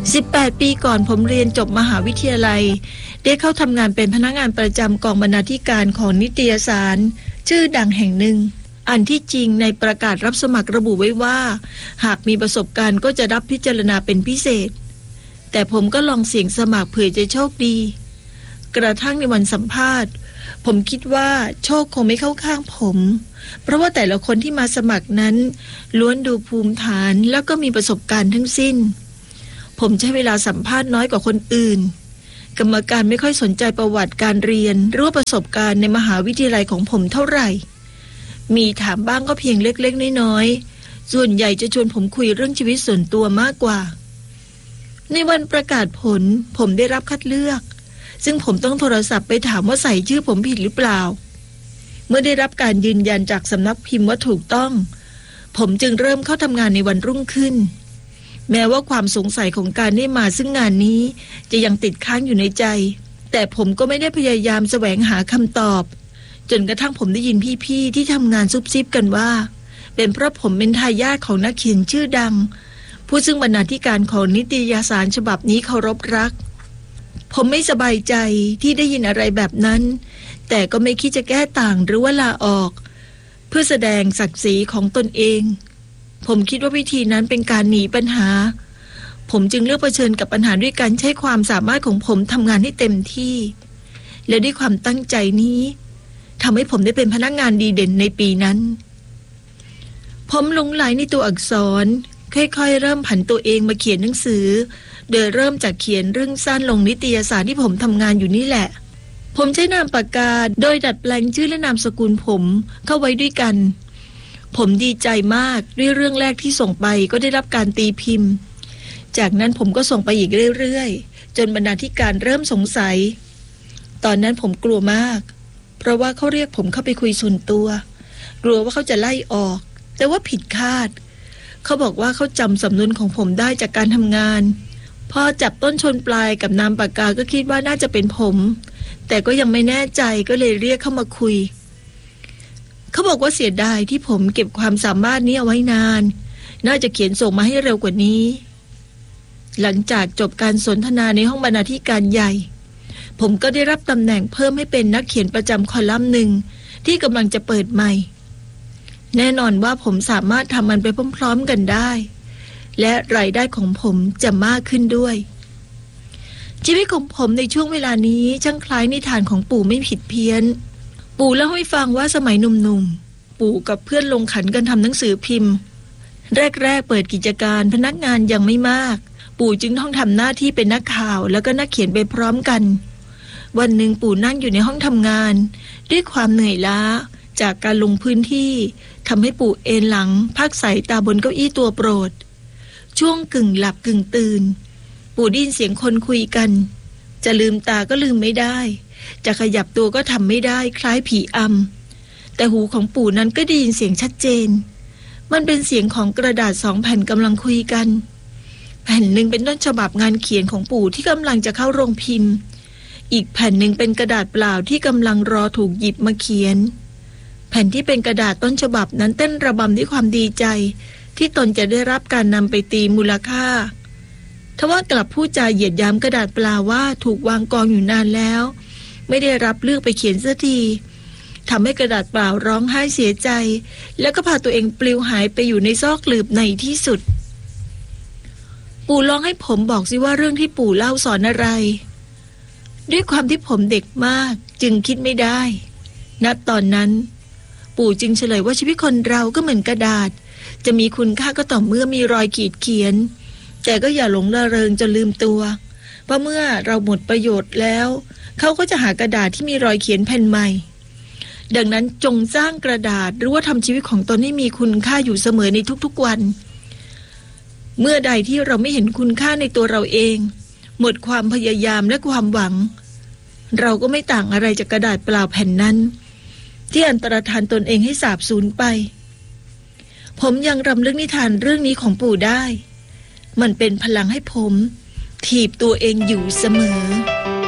18 ปีก่อนผมเรียนจบมหาวิทยาลัยได้เข้าทำงานเป็นพนักงานประจำกองบรรณาธิการของนิตยสารชื่อดังแห่งหนึ่งอันที่จริงในประกาศรับสมัครระบุไว้ว่าหากมีประสบการณ์ก็จะรับพิจารณาเป็นพิเศษแต่ผมก็ลองเสี่ยงสมัครเผื่อจะโชคดีกระทั่งในวันสัมภาษณ์ผมคิดว่าโชคคงไม่เข้าข้างผมเพราะว่าแต่ละคนที่มาสมัครนั้นล้วนดูภูมิฐานแล้วก็มีประสบการณ์ทั้งสิ้นผมใช้เวลาสัมภาษณ์น้อยกว่าคนอื่นกรรมการไม่ค่อยสนใจประวัติการเรียนหรือว่าประสบการณ์ในมหาวิทยาลัยของผมเท่าไหร่มีถามบ้างก็เพียงเล็กๆน้อยๆส่วนใหญ่จะชวนผมคุยเรื่องชีวิตส่วนตัวมากกว่าในวันประกาศผลผมได้รับคัดเลือกซึ่งผมต้องโทรศัพท์ไปถามว่าใส่ชื่อผมผิดหรือเปล่าเมื่อได้รับการยืนยันจากสำนักพิมพ์ว่าถูกต้องผมจึงเริ่มเข้าทำงานในวันรุ่งขึ้นแม้ว่าความสงสัยของการได้มาซึ่งงานนี้จะยังติดค้างอยู่ในใจแต่ผมก็ไม่ได้พยายามแสวงหาคำตอบจนกระทั่งผมได้ยินพี่ๆที่ทำงานซุบซิบกันว่าเป็นเพราะผมเป็นทายาทของนักเขียนชื่อดังผู้ซึ่งบรรณาธิการของนิตยสารฉบับนี้เคารพรักผมไม่สบายใจที่ได้ยินอะไรแบบนั้นแต่ก็ไม่คิดจะแก้ต่างหรือว่าลาออกเพื่อแสดงศักดิ์ศรีของตนเองผมคิดว่าวิธีนั้นเป็นการหนีปัญหาผมจึงเลือกเผชิญกับปัญหาด้วยการใช้ความสามารถของผมทำงานให้เต็มที่และด้วยความตั้งใจนี้ทำให้ผมได้เป็นพนักงานดีเด่นในปีนั้นผมหลงไหลในตัวอักษรค่อยๆเริ่มผันตัวเองมาเขียนหนังสือโดยเริ่มจากเขียนเรื่องสั้นลงนิตยสารที่ผมทำงานอยู่นี่แหละผมใช้นามปากกาโดยดัดแปลงชื่อและนามสกุลผมเข้าไว้ด้วยกันผมดีใจมากด้วยเรื่องแรกที่ส่งไปก็ได้รับการตีพิมพ์จากนั้นผมก็ส่งไปอีกเรื่อยๆจนบรรณาธิการเริ่มสงสัยตอนนั้นผมกลัวมากเพราะว่าเขาเรียกผมเข้าไปคุยส่วนตัวกลัวว่าเขาจะไล่ออกแต่ว่าผิดคาดเขาบอกว่าเขาจำสำนวนของผมได้จากการทำงานพอจับต้นชนปลายกับนามปากกาก็คิดว่าน่าจะเป็นผมแต่ก็ยังไม่แน่ใจก็เลยเรียกเข้ามาคุยเขาบอกว่าเสียดายที่ผมเก็บความสามารถนี้เอาไว้นานน่าจะเขียนส่งมาให้เร็วกว่านี้หลังจากจบการสนทนาในห้องบรรณาธิการใหญ่ผมก็ได้รับตำแหน่งเพิ่มให้เป็นนักเขียนประจำคอลัมน์หนึ่งที่กำลังจะเปิดใหม่แน่นอนว่าผมสามารถทำมันไปพร้อมๆกันได้และรายได้ของผมจะมากขึ้นด้วยชีวิตของผมในช่วงเวลานี้ช่างคล้ายนิทานของปู่ไม่ผิดเพี้ยนปู่เล่าให้ฟังว่าสมัยหนุ่มๆปู่กับเพื่อนลงขันกันทำหนังสือพิมพ์แรกๆเปิดกิจการพนักงานยังไม่มากปู่จึงต้องทำหน้าที่เป็นนักข่าวแล้วก็นักเขียนไปพร้อมกันวันหนึ่งปู่นั่งอยู่ในห้องทำงานด้วยความเหนื่อยล้าจากการลงพื้นที่ทำให้ปู่เอนหลังพักสายตาบนเก้าอี้ตัวโปรดช่วงกึ่งหลับกึ่งตื่นปู่ได้ยินเสียงคนคุยกันจะลืมตาก็ลืมไม่ได้จะขยับตัวก็ทำไม่ได้คล้ายผีอำแต่หูของปู่นั้นก็ได้ยินเสียงชัดเจนมันเป็นเสียงของกระดาษ2 แผ่นกำลังคุยกันแผ่นหนึ่งเป็นต้นฉบับงานเขียนของปู่ที่กำลังจะเข้าโรงพิมพ์อีกแผ่นหนึ่งเป็นกระดาษเปล่าที่กำลังรอถูกหยิบมาเขียนแผ่นที่เป็นกระดาษต้นฉบับนั้นเต้นระบำด้วยความดีใจที่ตนจะได้รับการนำไปตีมูลค่าทว่ากลับพูดจาเหยียดหยามกระดาษเปล่าว่าถูกวางกองอยู่นานแล้วไม่ได้รับเลือกไปเขียนสักทีทำให้กระดาษเปล่าร้องไห้เสียใจแล้วก็พาตัวเองปลิวหายไปอยู่ในซอกหลืบในที่สุดปู่ลองให้ผมบอกสิว่าเรื่องที่ปู่เล่าสอนอะไรด้วยความที่ผมเด็กมากจึงคิดไม่ได้ณตอนนั้นปู่จึงเฉลยว่าชีวิตคนเราก็เหมือนกระดาษจะมีคุณค่าก็ต่อเมื่อมีรอยขีดเขียนแต่ก็อย่าหลงระเริงจนลืมตัวเพราะเมื่อเราหมดประโยชน์แล้วเขาก็จะหากระดาษที่มีรอยเขียนแผ่นใหม่ดังนั้นจงสร้างกระดาษหรือว่าทำชีวิตของตนให้มีคุณค่าอยู่เสมอในทุกๆวันเมื่อใดที่เราไม่เห็นคุณค่าในตัวเราเองหมดความพยายามและความหวังเราก็ไม่ต่างอะไรจากกระดาษเปล่าแผ่นนั้นที่อันตรธานตนเองให้สาบสูญไปผมยังรำลึกนิทานเรื่องนี้ของปู่ได้มันเป็นพลังให้ผมถีบตัวเองอยู่เสมอ